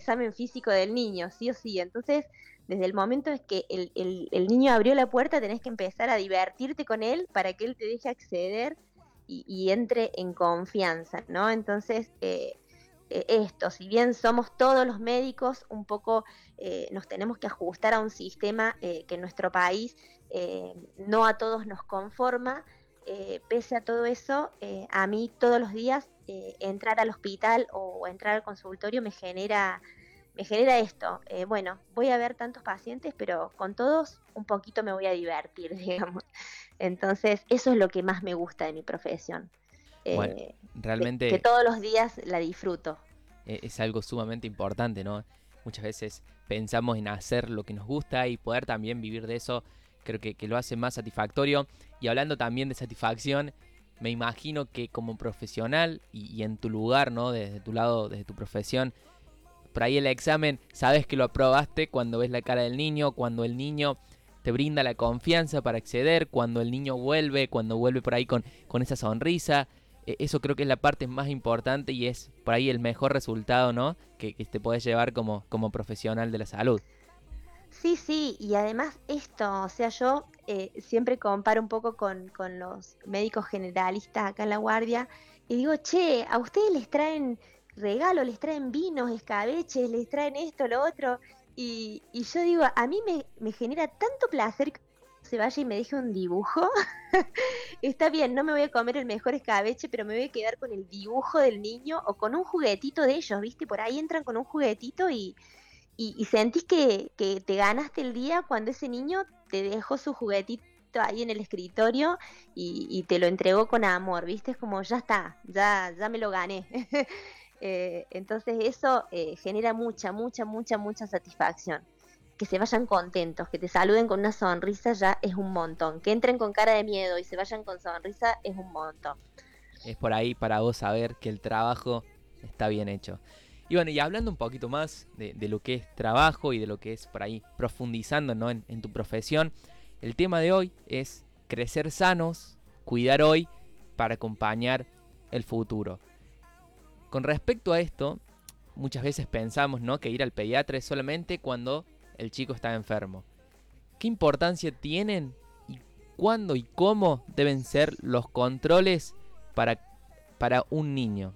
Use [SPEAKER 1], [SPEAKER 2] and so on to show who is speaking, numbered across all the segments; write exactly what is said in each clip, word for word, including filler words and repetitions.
[SPEAKER 1] examen físico del niño, sí o sí. Entonces, desde el momento en que el, el, el niño abrió la puerta, tenés que empezar a divertirte con él para que él te deje acceder y, y entre en confianza, ¿no? Entonces, eh, eh, esto, si bien somos todos los médicos, un poco eh, nos tenemos que ajustar a un sistema eh, que en nuestro país eh, no a todos nos conforma. Eh, pese a todo eso, eh, a mí todos los días eh, entrar al hospital o entrar al consultorio me genera, me genera esto. Eh, bueno, voy a ver tantos pacientes, pero con todos un poquito me voy a divertir, digamos. Entonces, eso es lo que más me gusta de mi profesión.
[SPEAKER 2] Bueno,
[SPEAKER 1] Eh, que, que
[SPEAKER 2] realmente
[SPEAKER 1] todos los días la disfruto.
[SPEAKER 2] eh, es algo sumamente importante, ¿no? Muchas veces pensamos en hacer lo que nos gusta y poder también vivir de eso, creo que, que lo hace más satisfactorio. Y hablando también de satisfacción, me imagino que como profesional y, y en tu lugar, ¿no? Desde tu lado, desde tu profesión, por ahí el examen, sabes que lo aprobaste cuando ves la cara del niño, cuando el niño te brinda la confianza para acceder, cuando el niño vuelve, cuando vuelve por ahí con, con esa sonrisa. Eh, Eso creo que es la parte más importante y es por ahí el mejor resultado, ¿no? Que, que te podés llevar como, como profesional de la salud.
[SPEAKER 1] Sí, sí, y además esto, o sea, yo eh, siempre comparo un poco con, con los médicos generalistas acá en La Guardia y digo, che, a ustedes les traen regalos, les traen vinos, escabeches, les traen esto, lo otro, y, y yo digo, a mí me, me genera tanto placer que se vaya y me deje un dibujo. Está bien, no me voy a comer el mejor escabeche, pero me voy a quedar con el dibujo del niño o con un juguetito de ellos, ¿viste? Por ahí entran con un juguetito y y, y sentís que, que te ganaste el día cuando ese niño te dejó su juguetito ahí en el escritorio y, y te lo entregó con amor, ¿viste? Es como, ya está, ya, ya me lo gané. eh, entonces eso eh, genera mucha, mucha, mucha, mucha satisfacción. Que se vayan contentos, que te saluden con una sonrisa ya es un montón. Que entren con cara de miedo y se vayan con sonrisa es un montón.
[SPEAKER 2] Es por ahí para vos saber que el trabajo está bien hecho. Y bueno, y hablando un poquito más de, de lo que es trabajo y de lo que es por ahí profundizando, ¿no? en, en tu profesión, el tema de hoy es crecer sanos, cuidar hoy para acompañar el futuro. Con respecto a esto, muchas veces pensamos, ¿no? que ir al pediatra es solamente cuando el chico está enfermo. ¿Qué importancia tienen y cuándo y cómo deben ser los controles para, para un niño?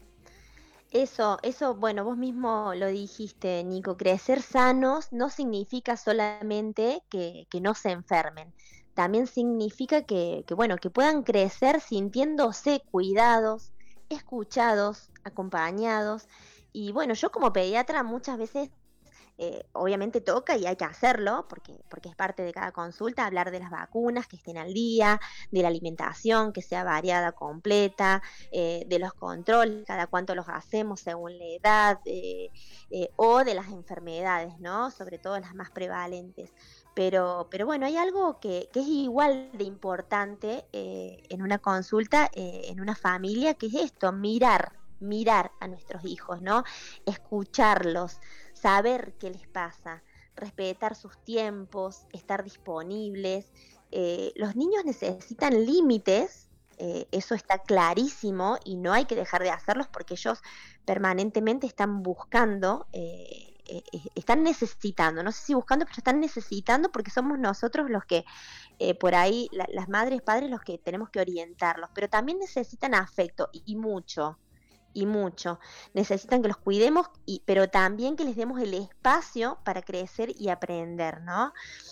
[SPEAKER 1] Eso, eso, bueno, vos mismo lo dijiste, Nico, crecer sanos no significa solamente que, que no se enfermen, también significa que, que, bueno, que puedan crecer sintiéndose cuidados, escuchados, acompañados. Y bueno, yo como pediatra muchas veces eh, obviamente toca y hay que hacerlo porque, porque es parte de cada consulta, hablar de las vacunas que estén al día, de la alimentación que sea variada, completa, eh, de los controles, cada cuánto los hacemos según la edad, eh, eh, o de las enfermedades, ¿no? Sobre todo las más prevalentes. Pero, pero bueno, hay algo que, que es igual de importante eh, en una consulta, eh, en una familia, que es esto, mirar, mirar a nuestros hijos, ¿no? Escucharlos, saber qué les pasa, respetar sus tiempos, estar disponibles. Eh, los niños necesitan límites, eh, eso está clarísimo y no hay que dejar de hacerlos porque ellos permanentemente están buscando, eh, eh, están necesitando, no sé si buscando, pero están necesitando porque somos nosotros los que, eh, por ahí, la, las madres, padres, los que tenemos que orientarlos, pero también necesitan afecto y, y mucho y mucho. Necesitan que los cuidemos, y, pero también que les demos el espacio para crecer y aprender, ¿no?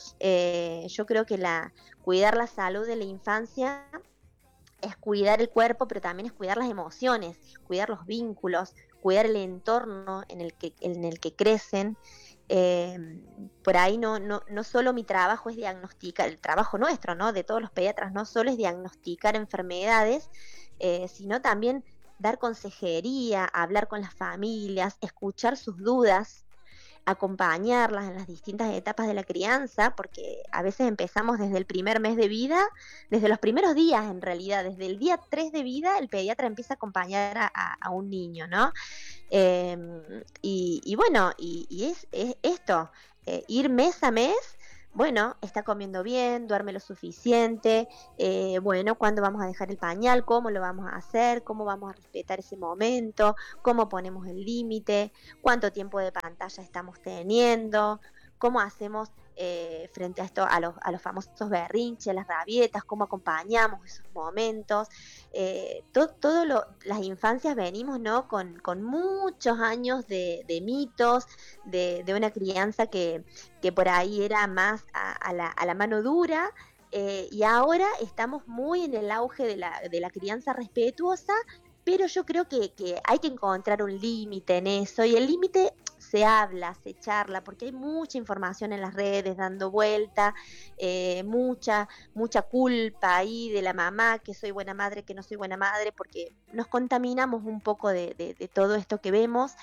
[SPEAKER 1] Eh, yo creo que la, cuidar la salud de la infancia es cuidar el cuerpo, pero también es cuidar las emociones, cuidar los vínculos, cuidar el entorno en el que, en el que crecen. Eh, por ahí no, no, no solo mi trabajo es diagnosticar, el trabajo nuestro, ¿no? De todos los pediatras, no solo es diagnosticar enfermedades, eh, sino también dar consejería, hablar con las familias, escuchar sus dudas, acompañarlas en las distintas etapas de la crianza, porque a veces empezamos desde el primer mes de vida, desde los primeros días en realidad, desde el día tres de vida el pediatra empieza a acompañar a, a, a un niño, ¿no? Eh, y, y bueno, y, y es, es, esto, eh, ir mes a mes bueno, está comiendo bien, duerme lo suficiente, eh, bueno, cuándo vamos a dejar el pañal, cómo lo vamos a hacer, cómo vamos a respetar ese momento, cómo ponemos el límite, cuánto tiempo de pantalla estamos teniendo, cómo hacemos eh, frente a esto, a los, a los famosos berrinches, las rabietas, cómo acompañamos esos momentos. Eh, to, todo lo, las infancias venimos, ¿no? Con, con muchos años de, de mitos, de, de una crianza que, que por ahí era más a, a, la, a la mano dura, eh, y ahora estamos muy en el auge de la, de la crianza respetuosa, pero yo creo que, que hay que encontrar un límite en eso, y el límite se habla, se charla, porque hay mucha información en las redes dando vuelta, eh, mucha, mucha culpa ahí de la mamá, que soy buena madre, que no soy buena madre, porque nos contaminamos un poco de, de, de todo esto que vemos.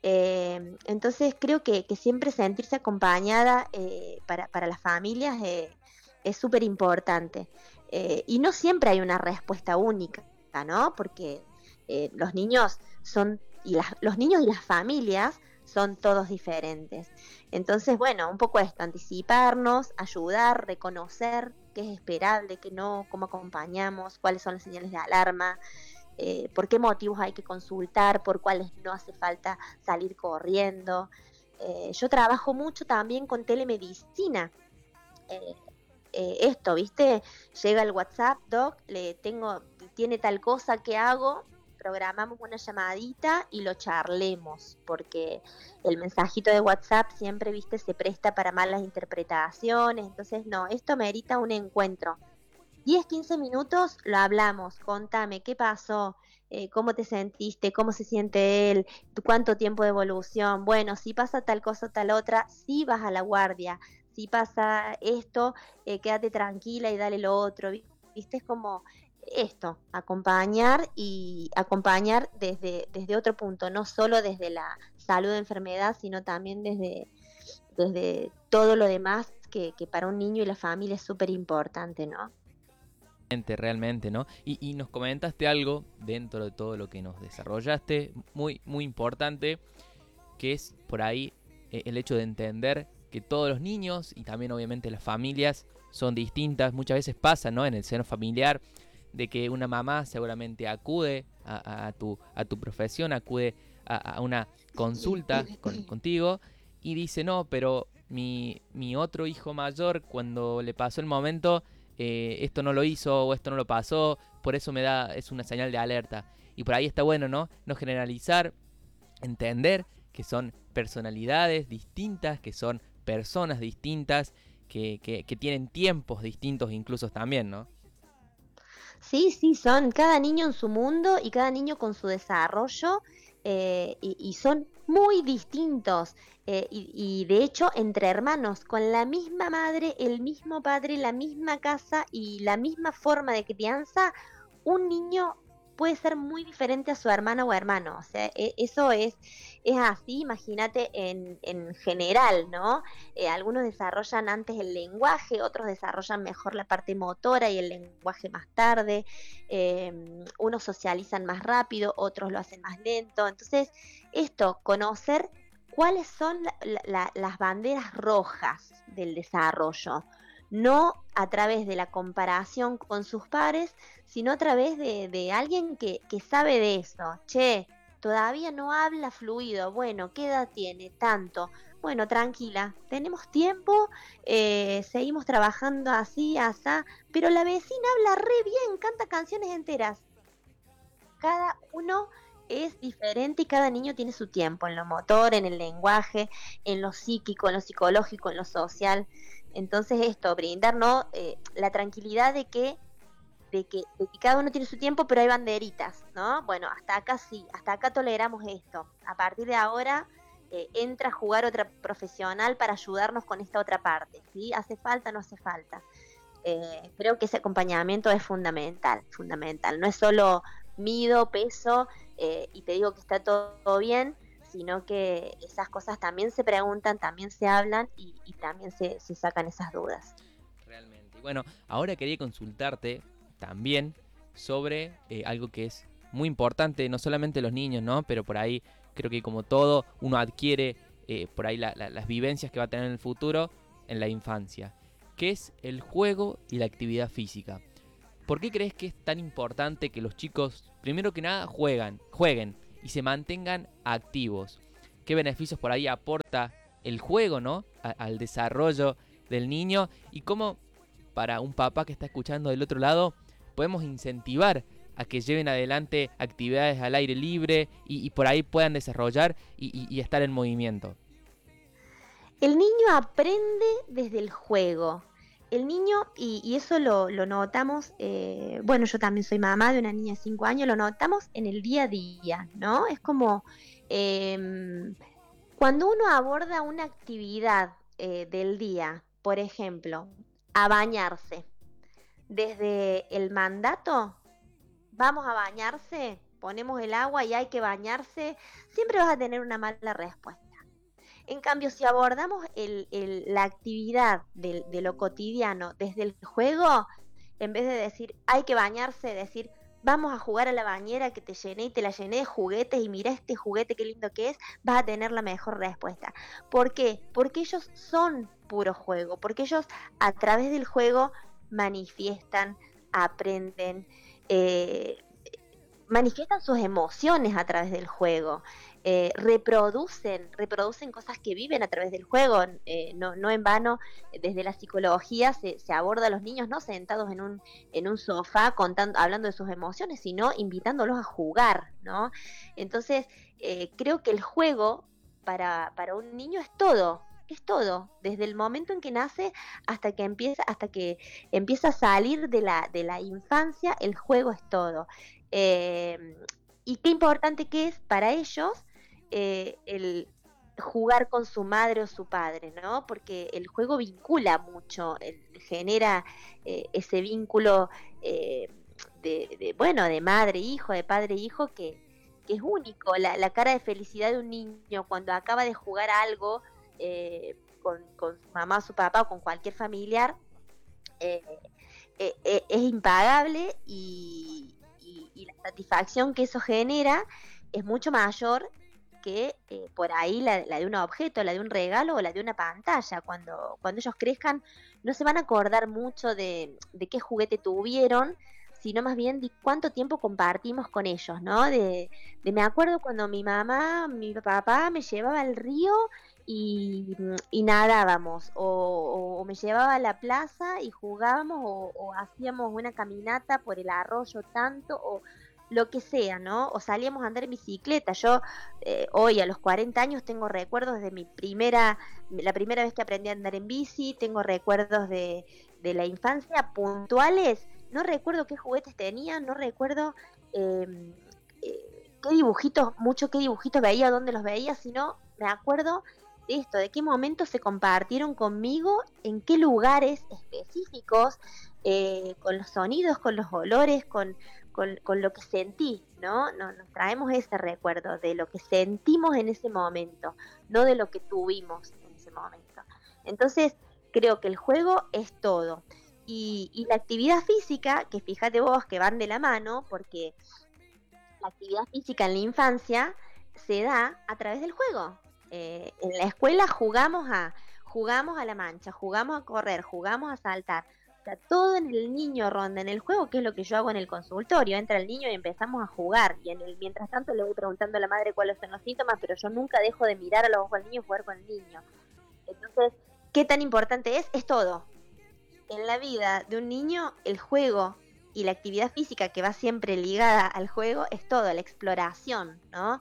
[SPEAKER 1] Eh, entonces creo que, que siempre sentirse acompañada eh, para, para las familias eh, es súper importante. Eh, y no siempre hay una respuesta única, ¿no? Porque eh, los niños son, y las, los niños y las familias son todos diferentes. Entonces, bueno, un poco esto, anticiparnos, ayudar, reconocer qué es esperable, qué no, cómo acompañamos, cuáles son las señales de alarma, eh, por qué motivos hay que consultar, por cuáles no hace falta salir corriendo. Eh, yo trabajo mucho también con telemedicina. Eh, eh, esto, ¿viste? Llega el WhatsApp, doc, le tengo, tiene tal cosa que hago, programamos una llamadita y lo charlemos, porque el mensajito de WhatsApp siempre, ¿viste? Se presta para malas interpretaciones, entonces no, esto merita un encuentro. diez, quince minutos lo hablamos, contame qué pasó, eh, cómo te sentiste, cómo se siente él, cuánto tiempo de evolución, bueno, si pasa tal cosa o tal otra, si vas a la guardia, si pasa esto, eh, quédate tranquila y dale lo otro, viste, es como esto, acompañar y acompañar desde, desde otro punto, no solo desde la salud de enfermedad, sino también desde, desde todo lo demás que, que para un niño y la familia es súper importante, ¿no?
[SPEAKER 2] Realmente, ¿no? Y, y nos comentaste algo dentro de todo lo que nos desarrollaste, muy, muy importante, que es por ahí eh, el hecho de entender que todos los niños y también obviamente las familias son distintas. Muchas veces pasa, ¿no? En el seno familiar, de que una mamá seguramente acude a, a, tu, a tu profesión, acude a, a una consulta con, contigo y dice, no, pero mi, mi otro hijo mayor, cuando le pasó el momento, eh, esto no lo hizo o esto no lo pasó, por eso me da, es una señal de alerta. Y por ahí está bueno, ¿no? No generalizar, entender que son personalidades distintas, que son personas distintas, que, que, que tienen tiempos distintos incluso también, ¿no?
[SPEAKER 1] Sí, sí, son cada niño en su mundo y cada niño con su desarrollo, eh, y, y son muy distintos. Eh, y, y de hecho, entre hermanos, con la misma madre, el mismo padre, la misma casa y la misma forma de crianza, un niño puede ser muy diferente a su hermana o hermano. O sea, e- eso es, es así, imagínate en, en general, ¿no? Eh, algunos desarrollan antes el lenguaje, otros desarrollan mejor la parte motora y el lenguaje más tarde, eh, unos socializan más rápido, otros lo hacen más lento. Entonces, esto, conocer cuáles son la- la- la- las banderas rojas del desarrollo, no a través de la comparación con sus pares, sino a través de, de alguien que, que sabe de eso. Che, todavía no habla fluido, bueno, ¿qué edad tiene? Tanto. Bueno, tranquila, tenemos tiempo, eh, seguimos trabajando así, asá, pero la vecina habla re bien, canta canciones enteras. Cada uno es diferente y cada niño tiene su tiempo en lo motor, en el lenguaje, en lo psíquico, en lo psicológico, en lo social. Entonces esto, brindarnos eh, la tranquilidad de que, de, que, de que cada uno tiene su tiempo, pero hay banderitas, ¿no? Bueno, hasta acá sí, hasta acá toleramos esto. A partir de ahora eh, entra a jugar otra profesional para ayudarnos con esta otra parte, ¿sí? ¿Hace falta? No hace falta. Eh, creo que ese acompañamiento es fundamental, fundamental. No es solo mido, peso eh, y te digo que está todo bien, sino que esas cosas también se preguntan, también se hablan y, y también se, se sacan esas dudas.
[SPEAKER 2] Realmente. Y bueno, ahora quería consultarte también sobre eh, algo que es muy importante, no solamente los niños, ¿no? Pero por ahí creo que como todo, uno adquiere eh, por ahí la, la, las vivencias que va a tener en el futuro en la infancia. que es el juego y la actividad física. ¿Por qué crees que es tan importante que los chicos, primero que nada, juegan, jueguen y se mantengan activos? ¿Qué beneficios por ahí aporta el juego, ¿no? A, al desarrollo del niño, y cómo para un papá que está escuchando del otro lado podemos incentivar a que lleven adelante actividades al aire libre y, y por ahí puedan desarrollar y, y, y estar en movimiento?
[SPEAKER 1] El niño aprende desde el juego. El niño, y, y eso lo, lo notamos, eh, bueno, yo también soy mamá de una niña de cinco años, lo notamos en el día a día, ¿no? Es como eh, cuando uno aborda una actividad eh, del día, por ejemplo, a bañarse, desde el mandato, vamos a bañarse, ponemos el agua y hay que bañarse, siempre vas a tener una mala respuesta. En cambio, si abordamos el, el, la actividad de, de lo cotidiano desde el juego, en vez de decir hay que bañarse, decir vamos a jugar a la bañera que te llené y te la llené de juguetes y mira este juguete qué lindo que es, vas a tener la mejor respuesta. ¿Por qué? Porque ellos son puro juego, porque ellos a través del juego manifiestan, aprenden, eh, manifiestan sus emociones a través del juego. Eh, reproducen, reproducen cosas que viven a través del juego, eh, no, no en vano, desde la psicología se, se aborda a los niños no sentados en un, en un sofá contando, hablando de sus emociones, sino invitándolos a jugar, ¿no? Entonces, eh, creo que el juego para, para un niño es todo, es todo, desde el momento en que nace hasta que empieza, hasta que empieza a salir de la, de la infancia, el juego es todo. Eh, y qué importante que es para ellos eh, el jugar con su madre o su padre, ¿no? Porque el juego vincula mucho, el, genera eh, ese vínculo eh, de, de, bueno, de madre-hijo, de padre-hijo, que, que es único. La, la cara de felicidad de un niño cuando acaba de jugar algo eh, con, con su mamá, su papá o con cualquier familiar, eh, eh, eh, es impagable y, y, y la satisfacción que eso genera es mucho mayor que eh, por ahí la, la de un objeto, la de un regalo o la de una pantalla. Cuando, cuando ellos crezcan no se van a acordar mucho de, de qué juguete tuvieron, sino más bien de cuánto tiempo compartimos con ellos, ¿no? De, de me acuerdo cuando mi mamá, mi papá me llevaba al río y, y nadábamos, o, o me llevaba a la plaza y jugábamos, o, o hacíamos una caminata por el arroyo tanto, o lo que sea, ¿no? O salíamos a andar en bicicleta. Yo eh, hoy a los cuarenta años tengo recuerdos de mi primera, la primera vez que aprendí a andar en bici, tengo recuerdos de, de la infancia puntuales, no recuerdo qué juguetes tenía, no recuerdo eh, eh, qué dibujitos, mucho qué dibujitos veía, dónde los veía, sino me acuerdo de esto, de qué momentos se compartieron conmigo, en qué lugares específicos, eh, con los sonidos, con los olores, con Con, con lo que sentí, ¿no? ¿no? Nos traemos ese recuerdo de lo que sentimos en ese momento, no de lo que tuvimos en ese momento. Entonces, creo que el juego es todo. Y, y la actividad física, que fíjate vos que van de la mano, porque la actividad física en la infancia se da a través del juego. Eh, en la escuela jugamos a, jugamos a la mancha, jugamos a correr, jugamos a saltar. O sea, todo en el niño ronda en el juego, que es lo que yo hago en el consultorio. Entra el niño y empezamos a jugar. Y en el mientras tanto le voy preguntando a la madre cuáles son los síntomas, pero yo nunca dejo de mirar a los ojos al niño y jugar con el niño. Entonces, ¿qué tan importante es? Es todo. En la vida de un niño, el juego y la actividad física que va siempre ligada al juego es todo, la exploración, ¿no?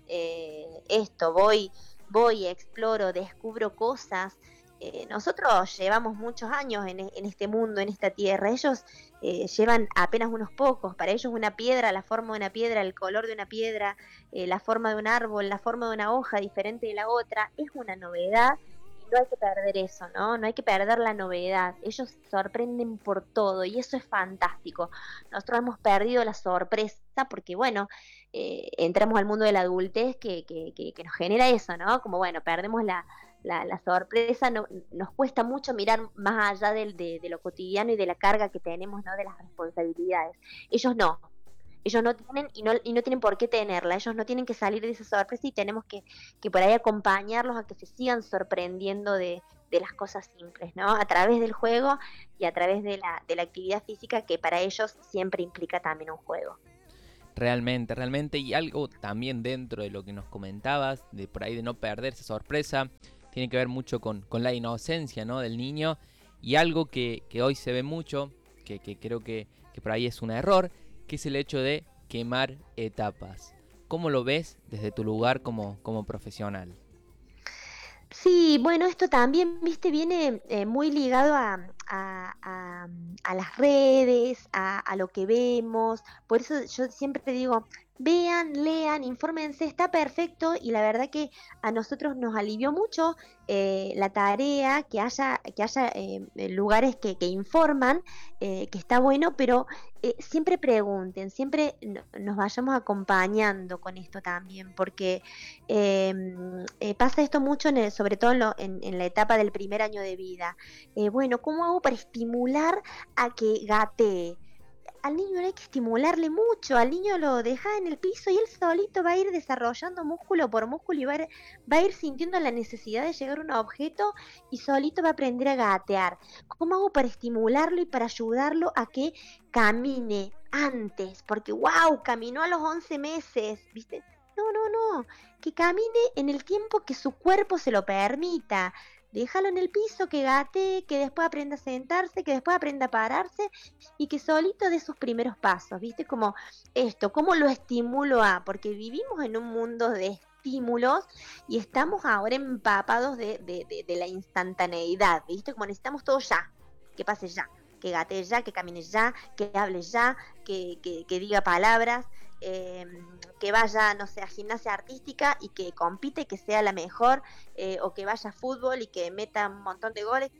[SPEAKER 1] Eh, esto, voy, voy, exploro, descubro cosas. Eh, nosotros llevamos muchos años en, en este mundo, en esta tierra. Ellos eh, llevan apenas unos pocos. Para ellos una piedra, la forma de una piedra, el color de una piedra, eh, la forma de un árbol, la forma de una hoja diferente de la otra, es una novedad. Y no hay que perder eso, ¿no? No hay que perder la novedad. Ellos sorprenden por todo y eso es fantástico. Nosotros hemos perdido la sorpresa porque, bueno, eh, entramos al mundo de la adultez que, que, que, que nos genera eso, ¿no? Como, bueno, perdemos la La, la sorpresa, no, nos cuesta mucho mirar más allá de, de, de lo cotidiano y de la carga que tenemos, ¿no? De las responsabilidades. Ellos no, ellos no tienen y no, y no tienen por qué tenerla, ellos no tienen que salir de esa sorpresa y tenemos que, que por ahí acompañarlos a que se sigan sorprendiendo de, de las cosas simples, ¿no? A través del juego y a través de la, de la actividad física, que para ellos siempre implica también un juego.
[SPEAKER 2] Realmente, realmente, y algo también dentro de lo que nos comentabas, de por ahí de no perder esa sorpresa, tiene que ver mucho con, con la inocencia, ¿no?, del niño, y algo que, que hoy se ve mucho, que, que creo que, que por ahí es un error, que es el hecho de quemar etapas. ¿Cómo lo ves desde tu lugar como, como profesional?
[SPEAKER 1] Sí, bueno, esto también, viste, viene eh, muy ligado a, a- a- a las redes, a, a lo que vemos. Por eso yo siempre te digo, vean, lean, infórmense, está perfecto y la verdad que a nosotros nos alivió mucho eh, la tarea, que haya, que haya eh, lugares que, que informan, eh, que está bueno, pero eh, siempre pregunten, siempre no- nos vayamos acompañando con esto también, porque eh, eh, pasa esto mucho, en el- sobre todo en, lo- en- en la etapa del primer año de vida. Eh, bueno, ¿cómo hago para estimular a que gatee? Al niño no hay que estimularle mucho, al niño lo deja en el piso y él solito va a ir desarrollando músculo por músculo y va a ir, va a ir sintiendo la necesidad de llegar a un objeto y solito va a aprender a gatear. ¿Cómo hago para estimularlo y para ayudarlo a que camine antes? Porque, wow, caminó a los once meses, ¿viste? No, no, no, que camine en el tiempo que su cuerpo se lo permita. Déjalo en el piso, que gatee, que después aprenda a sentarse, que después aprenda a pararse y que solito dé sus primeros pasos, ¿viste? Como esto, ¿cómo lo estimulo a? Porque vivimos en un mundo de estímulos y estamos ahora empapados de, de, de, de la instantaneidad, ¿viste? Como necesitamos todo ya, que pase ya, que gatee ya, que camine ya, que hable ya, que, que, que diga palabras, eh, que vaya, no sé, a gimnasia artística y que compite, que sea la mejor, eh, o que vaya a fútbol y que meta un montón de goles.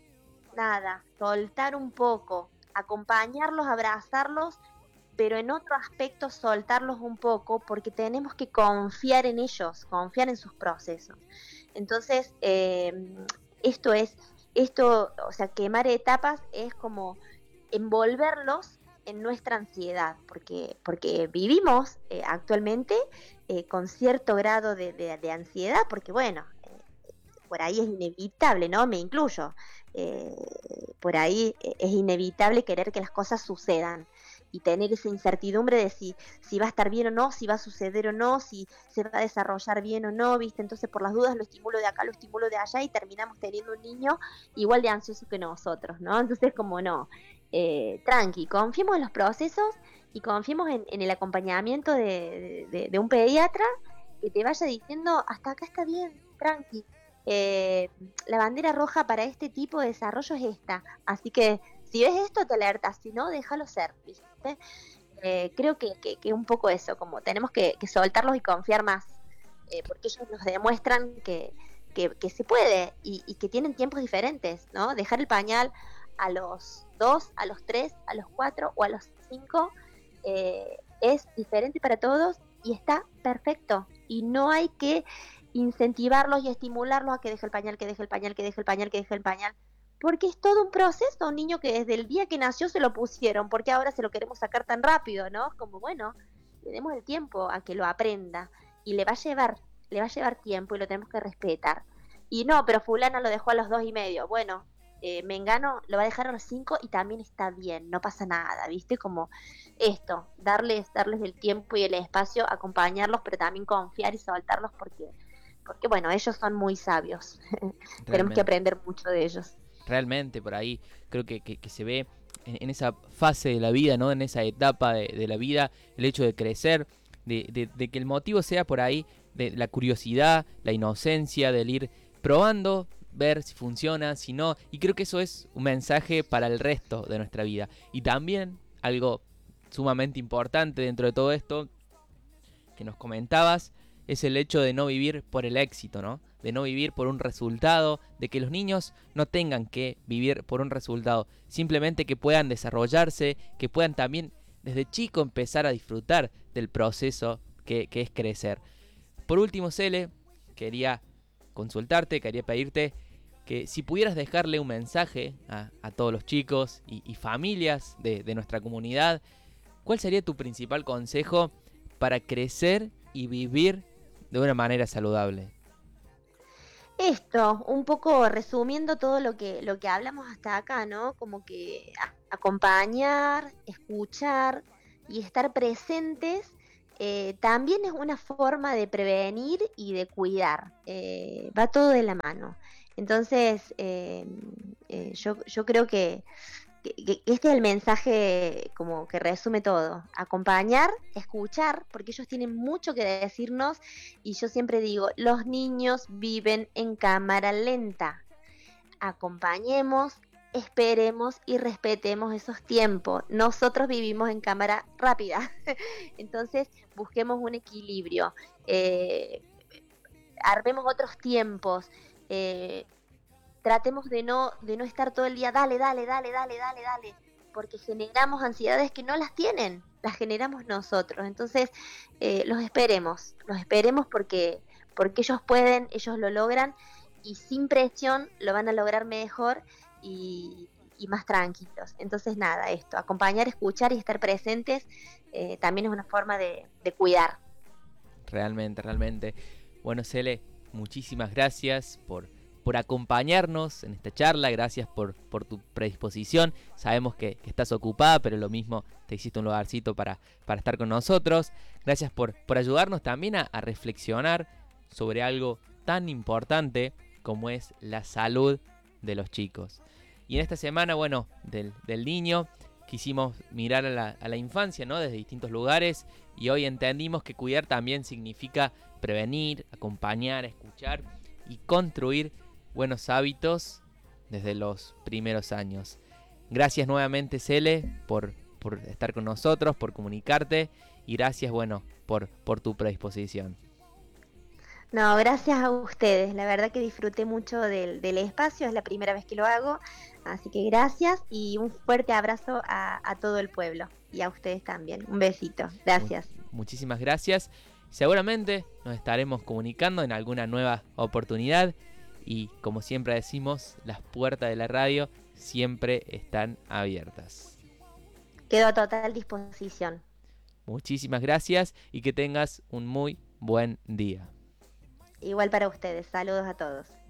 [SPEAKER 1] Nada, soltar un poco, acompañarlos, abrazarlos, pero en otro aspecto soltarlos un poco porque tenemos que confiar en ellos, confiar en sus procesos. Entonces, eh, esto es, esto, o sea, quemar etapas es como envolverlos en nuestra ansiedad, porque, porque vivimos eh, actualmente eh, con cierto grado de, de, de ansiedad, porque bueno, por ahí es inevitable, ¿no? Me incluyo. Eh, por ahí es inevitable querer que las cosas sucedan y tener esa incertidumbre de si, si va a estar bien o no, si va a suceder o no, si se va a desarrollar bien o no, ¿viste? Entonces por las dudas lo estimulo de acá, lo estimulo de allá y terminamos teniendo un niño igual de ansioso que nosotros, ¿no? Entonces como no, eh, tranqui, confiemos en los procesos y confiemos en, en el acompañamiento de, de, de un pediatra que te vaya diciendo, hasta acá está bien, tranqui, eh, la bandera roja para este tipo de desarrollo es esta. Así que si ves esto te alertas, si no, déjalo ser, ¿viste? Eh, creo que, que, que, un poco eso, como tenemos que, que soltarlos y confiar más, eh, porque ellos nos demuestran que, que, que se puede y, y que tienen tiempos diferentes, ¿no? Dejar el pañal a los dos, a los tres, a los cuatro o a los cinco eh, es diferente para todos y está perfecto. Y no hay que incentivarlos y estimularlos a que deje el pañal, que deje el pañal, que deje el pañal, que deje el pañal, porque es todo un proceso, un niño que desde el día que nació se lo pusieron, porque ahora se lo queremos sacar tan rápido, ¿no? Como bueno, le demos el tiempo a que lo aprenda y le va a llevar, le va a llevar tiempo y lo tenemos que respetar. Y no, pero fulana lo dejó a los dos y medio, bueno, eh, Mengano lo va a dejar a los cinco y también está bien, no pasa nada, ¿viste? Como esto, darles, darles el tiempo y el espacio, acompañarlos, pero también confiar y soltarlos porque porque bueno, ellos son muy sabios. Tenemos que
[SPEAKER 2] Realmente.
[SPEAKER 1] aprender mucho de ellos.
[SPEAKER 2] Realmente por ahí creo que, que, que se ve en, en esa fase de la vida, ¿no? En esa etapa de, de la vida, el hecho de crecer, de, de, de que el motivo sea por ahí de la curiosidad, la inocencia, del ir probando, ver si funciona, si no. Y creo que eso es un mensaje para el resto de nuestra vida. Y también algo sumamente importante dentro de todo esto que nos comentabas es el hecho de no vivir por el éxito, ¿no? De no vivir por un resultado, de que los niños no tengan que vivir por un resultado, simplemente que puedan desarrollarse, que puedan también desde chico empezar a disfrutar del proceso que, que es crecer. Por último, Cele, quería consultarte, quería pedirte que si pudieras dejarle un mensaje a, a todos los chicos y, y familias de, de nuestra comunidad, ¿cuál sería tu principal consejo para crecer y vivir de una manera saludable?
[SPEAKER 1] esto, un poco resumiendo todo lo que, lo que hablamos hasta acá, ¿no? Como que a- acompañar, escuchar y estar presentes eh, también es una forma de prevenir y de cuidar. Eh, va todo de la mano. Entonces, eh, eh, yo, yo creo que que, que este es el mensaje como que resume todo. Acompañar, escuchar, porque ellos tienen mucho que decirnos y yo siempre digo, los niños viven en cámara lenta. Acompañemos, esperemos y respetemos esos tiempos. Nosotros vivimos en cámara rápida. Entonces, busquemos un equilibrio. Eh, armemos otros tiempos. Eh, tratemos de no, de no estar todo el día, dale, dale, dale, dale, dale, dale, porque generamos ansiedades que no las tienen, las generamos nosotros. Entonces, eh, los esperemos, los esperemos porque, porque ellos pueden, ellos lo logran y sin presión lo van a lograr mejor y, y más tranquilos. Entonces, nada, esto, acompañar, escuchar y estar presentes eh, también es una forma de, de cuidar.
[SPEAKER 2] Realmente, realmente. Bueno, Cele, muchísimas gracias por, por acompañarnos en esta charla, gracias por, por tu predisposición. Sabemos que, que estás ocupada, pero lo mismo te hiciste un lugarcito para, para estar con nosotros. Gracias por, por ayudarnos también a, a reflexionar sobre algo tan importante como es la salud de los chicos. Y en esta semana, bueno, del, del niño, quisimos mirar a la, a la infancia, ¿no? Desde distintos lugares, y hoy entendimos que cuidar también significa prevenir, acompañar, escuchar y construir buenos hábitos desde los primeros años. Gracias nuevamente, Cele, por, por estar con nosotros, por comunicarte, y gracias, bueno, por, por tu predisposición.
[SPEAKER 1] No, gracias a ustedes. La verdad que disfruté mucho del, del espacio, es la primera vez que lo hago, así que gracias y un fuerte abrazo a, a todo el pueblo y a ustedes también. Un besito.
[SPEAKER 2] Mu-
[SPEAKER 1] Gracias.
[SPEAKER 2] muchísimas gracias. Seguramente nos estaremos comunicando en alguna nueva oportunidad, y como siempre decimos, las puertas de la radio siempre están abiertas.
[SPEAKER 1] Quedo a total disposición.
[SPEAKER 2] Muchísimas gracias y que tengas un muy buen día.
[SPEAKER 1] Igual para ustedes. Saludos a todos.